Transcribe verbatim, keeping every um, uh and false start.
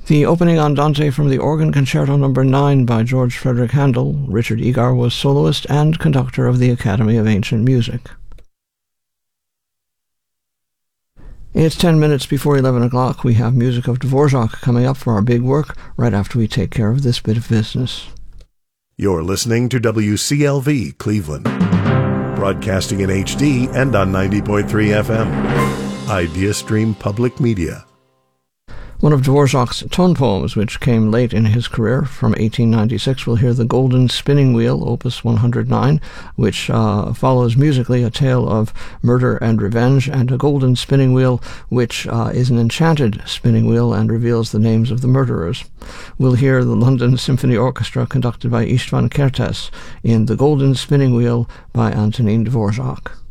The opening andante from the Organ Concerto number nine by George Frederick Handel. Richard Egar was soloist and conductor of the Academy of Ancient Music. It's ten minutes before eleven o'clock. We have music of Dvorak coming up for our big work right after we take care of this bit of business. You're listening to W C L V Cleveland, broadcasting in H D and on ninety point three F M. IdeaStream Public Media. One of Dvorak's tone poems, which came late in his career, from eighteen ninety-six, we'll hear The Golden Spinning Wheel, Opus one hundred nine, which uh, follows musically a tale of murder and revenge, and a golden spinning wheel, which uh, is an enchanted spinning wheel and reveals the names of the murderers. We'll hear the London Symphony Orchestra conducted by István Kertész in The Golden Spinning Wheel by Antonín Dvořák.